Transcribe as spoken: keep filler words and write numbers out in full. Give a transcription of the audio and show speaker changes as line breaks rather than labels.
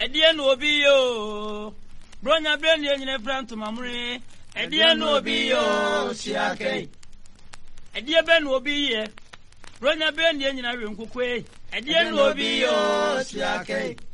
Edia no obi yo. Bronya brand ye nyine front mamure. Edia no obi yo siake. Edia be no obi ye. Bronya brand ye nyina we nkokwe. Edia no obi yo siake.